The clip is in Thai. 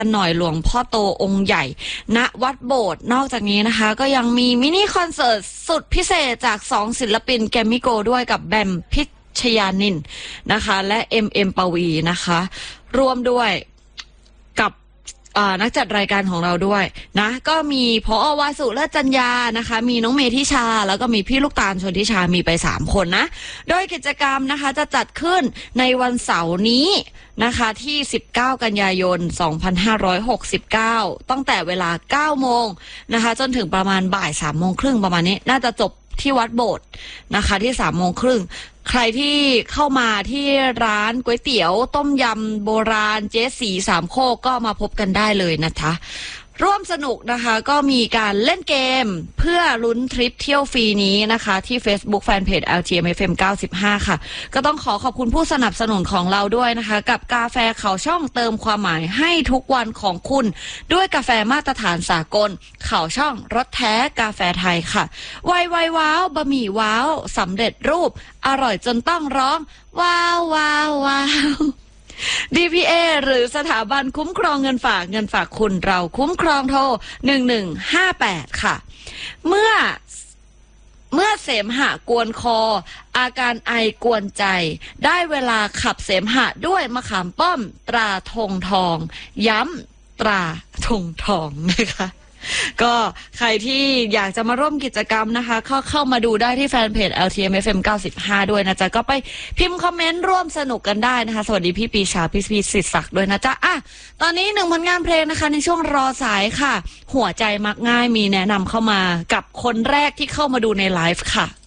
หน่อยหลวงพ่อโตองค์ใหญ่ณวัดโบสถ์นอกจากนี้นะคะก็ยังมีมินิคอนเสิร์ตสุดพิเศษจาก2ศิลปินแกรมมี่โกลด์ด้วยกับแบมพิชยานินนะคะและเอ็มปวีนะคะร่วมด้วยกับนักจัดรายการของเราด้วยนะก็มีผอ.วาสุเลิศจัญญานะคะมีน้องเมธิชาแล้วก็มีพี่ลูกตาลชนทิชามีไป3คนนะโดยกิจกรรมนะคะจะจัดขึ้นในวันเสาร์นี้นะคะที่19กันยายน2569ตั้งแต่เวลา 9 โมงนะคะจนถึงประมาณบ่าย 3 โมงครึ่งประมาณนี้น่าจะจบที่วัดโบสถ์นะคะที่ 3 โมงครึ่งใครที่เข้ามาที่ร้านก๋วยเตี๋ยวต้มยำโบราณเจ๊สีสามโคกก็มาพบกันได้เลยนะคะร่วมสนุกนะคะก็มีการเล่นเกมเพื่อลุ้นทริปเที่ยวฟรีนี้นะคะที่ Facebook Fanpage LGMFM 95ค่ะก็ต้องขอบคุณผู้สนับสนุนของเราด้วยนะคะกับกาแฟเขาช่องเติมความหมายให้ทุกวันของคุณด้วยกาแฟมาตรฐานสากลเขาช่องรสแท้กาแฟไทยค่ะไวว้าวบะหมี่ว้าวสำเร็จรูปอร่อยจนต้องร้องว้าวว้าวว้าว DPA หรือสถาบันคุ้มครองเงินฝากคุณเราคุ้มครองโทร1158ค่ะเมื่อเสมหะกวนคออาการไอกวนใจได้เวลาขับเสมหะด้วยมะขามป้อมตราธงทองย้ำตราธงทองนะคะก็ใครที่อยากจะมาร่วมกิจกรรมนะคะเข้ามาดูได้ที่แฟนเพจ LTMFM 95ด้วยนะจ๊ะก็ไปพิมพ์คอมเมนต์ร่วมสนุกกันได้นะคะสวัสดีพี่ปีชาพี่สิทธิ์ศักดิ์ด้วยนะจ๊ะตอนนี้1ผลงานเพลงนะคะในช่วงรอสายค่ะหัวใจมักง่ายมีแนะนำเข้ามากับคนแรกที่เข้ามาดูในไลฟ์ค่ะ